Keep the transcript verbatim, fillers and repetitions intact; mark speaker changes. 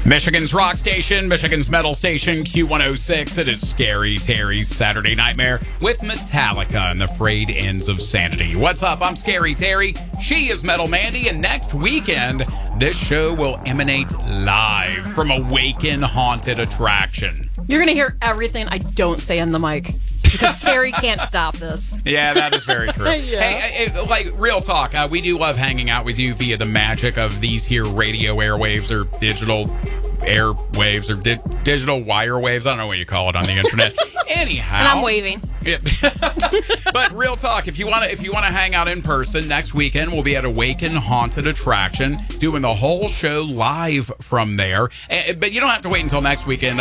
Speaker 1: Michigan's rock station, Michigan's metal station, Q one oh six. It is Scary Terry's Saturday Nightmare with Metallica and the Frayed Ends of Sanity. What's up? I'm Scary Terry. She is Metal Mandy. And next weekend, this show will emanate live from Awaken Haunted Attraction.
Speaker 2: You're going to hear everything I don't say in the mic. Because Terry can't stop this.
Speaker 1: Yeah, that is very true.
Speaker 2: Yeah.
Speaker 1: Hey, hey, like, real talk, uh, we do love hanging out with you via the magic of these here radio airwaves or digital airwaves or di- digital wire waves. I don't know what you call it on the internet. Anyhow.
Speaker 2: And I'm waving.
Speaker 1: Yeah. But real talk, if you want to if you want to hang out in person next weekend, we'll be at Awaken Haunted Attraction doing the whole show live from there. Uh, But you don't have to wait until next weekend.